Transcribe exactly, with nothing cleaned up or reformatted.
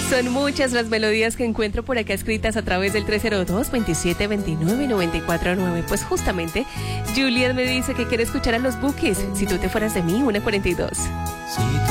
Son muchas las melodías que encuentro por acá escritas a través del tres cero dos, veintisiete veintinueve, noventa y cuatro nueve. Pues justamente, Juliet me dice que quiere escuchar a los Bukis. Si tú te fueras de mí, una cuarenta y dos.